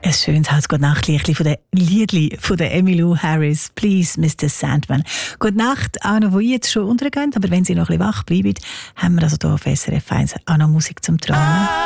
Ein schönes Haus-Gute-Nacht-Liedli von der Liedli von der Emmylou Harris. Please, Mr. Sandman. Gute Nacht, auch noch, die jetzt schon untergehen. Aber wenn Sie noch ein bisschen wach bleiben, haben wir also hier auf SRF 1 auch noch Musik zum Träumen.